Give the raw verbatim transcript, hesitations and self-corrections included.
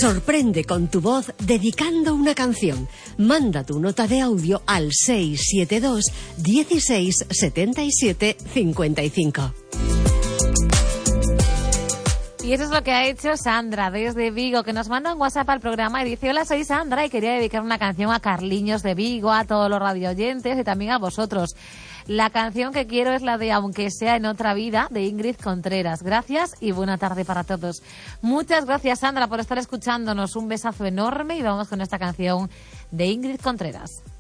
Sorprende con tu voz dedicando una canción. Manda tu nota de audio al seis siete dos, dieciséis, setenta y siete, cincuenta y cinco. Y eso es lo que ha hecho Sandra desde Vigo, que nos manda un WhatsApp al programa y dice: hola, soy Sandra y quería dedicar una canción a Carliños de Vigo, a todos los radioyentes y también a vosotros. La canción que quiero es la de Aunque sea en otra vida, de Ingrid Contreras. Gracias y buena tarde para todos. Muchas gracias, Sandra, por estar escuchándonos. Un besazo enorme y vamos con esta canción de Ingrid Contreras.